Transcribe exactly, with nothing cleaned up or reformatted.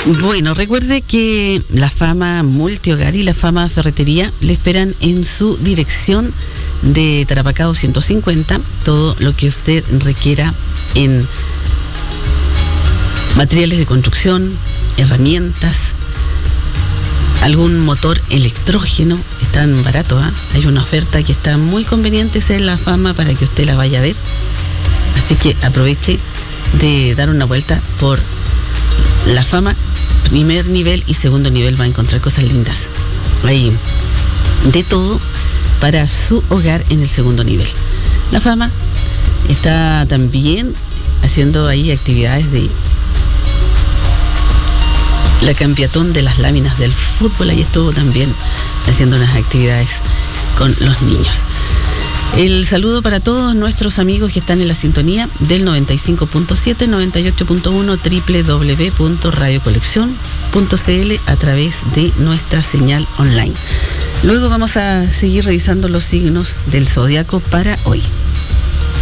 Bueno, recuerde que la Fama Multihogar y la Fama Ferretería le esperan en su dirección de Tarapacá doscientos cincuenta. Todo lo que usted requiera en materiales de construcción, herramientas, algún motor electrógeno, están baratos, ¿eh? Hay una oferta que está muy conveniente, esa es la Fama, para que usted la vaya a ver. Así que aproveche de dar una vuelta por la Fama. Primer nivel y segundo nivel va a encontrar cosas lindas. Hay de todo para su hogar en el segundo nivel. La Fama está también haciendo ahí actividades de la campeatón de las láminas del fútbol. Ahí estuvo también haciendo unas actividades con los niños. El saludo para todos nuestros amigos que están en la sintonía del noventa y cinco punto siete, noventa y ocho punto uno, doble u doble u doble u punto radio colección punto c l a través de nuestra señal online. Luego vamos a seguir revisando los signos del zodiaco para hoy.